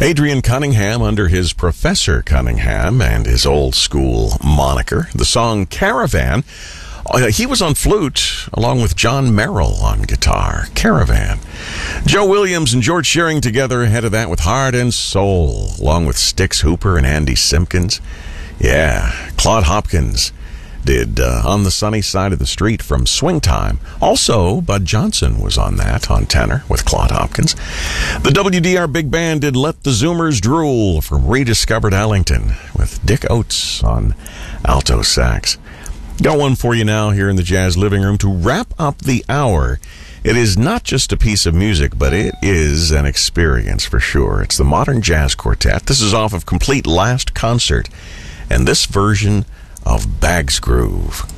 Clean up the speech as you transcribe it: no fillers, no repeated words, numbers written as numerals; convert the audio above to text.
Adrian Cunningham under his Professor Cunningham and his old school moniker. The song Caravan. He was on flute along with John Merrill on guitar. Caravan. Joe Williams and George Shearing together ahead of that with Heart and Soul, along with Styx Hooper and Andy Simpkins. Yeah, Claude Hopkins did On the Sunny Side of the Street from Swing Time. Also, Bud Johnson was on that, on tenor, with Claude Hopkins. The WDR Big Band did Let the Zoomers Drool from Rediscovered Ellington, with Dick Oates on alto sax. Got one for you now here in the Jazz Living Room to wrap up the hour. It is not just a piece of music, but it is an experience for sure. It's the Modern Jazz Quartet. This is off of Complete Last Concert, and this version of Bag's Groove.